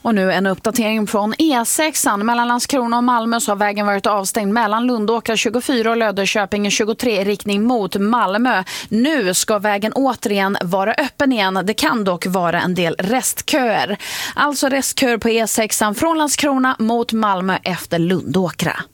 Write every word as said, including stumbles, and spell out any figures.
Och nu en uppdatering från E sex. Mellan Landskrona och Malmö så har vägen varit avstängd mellan Lundåkra tjugofyra och Löddeköping tjugotre i riktning mot Malmö. Nu ska vägen återigen vara öppen igen. Det kan dock vara en del restköer. Alltså restköer på E sex från Landskrona mot Malmö efter Lundåkra.